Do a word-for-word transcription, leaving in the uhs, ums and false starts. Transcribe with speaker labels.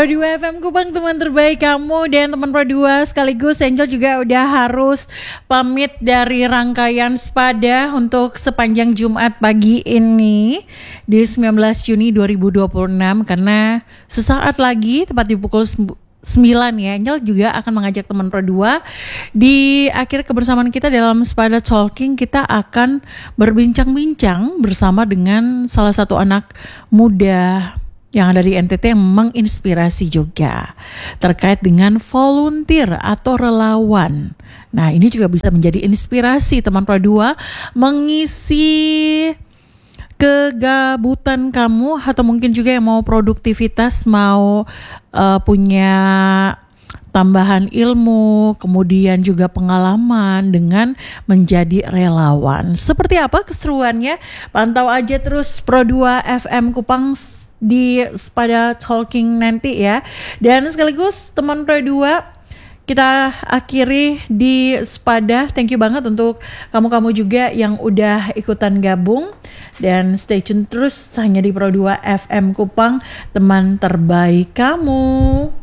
Speaker 1: Pro dua F M Kupang, teman terbaik kamu. Dan teman Pro dua sekaligus Angel juga udah harus pamit dari rangkaian Spada untuk sepanjang Jumat pagi ini di sembilan belas Juni dua ribu dua puluh enam. Karena sesaat lagi tepat di pukul sembilan ya, Angel juga akan mengajak teman Pro dua di akhir kebersamaan kita dalam Spada Talking. Kita akan berbincang-bincang bersama dengan salah satu anak muda yang ada di N T T yang menginspirasi juga terkait dengan volunteer atau relawan. Nah, ini juga bisa menjadi inspirasi teman Pro dua mengisi kegabutan kamu, atau mungkin juga yang mau produktivitas, mau uh, punya tambahan ilmu, kemudian juga pengalaman dengan menjadi relawan. Seperti apa keseruannya? Pantau aja terus Pro dua F M Kupang di Spada Talking nanti ya. Dan sekaligus teman Pro dua, kita akhiri di Spada. Thank you banget untuk kamu-kamu juga yang udah ikutan gabung. Dan stay tune terus hanya di Pro dua F M Kupang, teman terbaik kamu.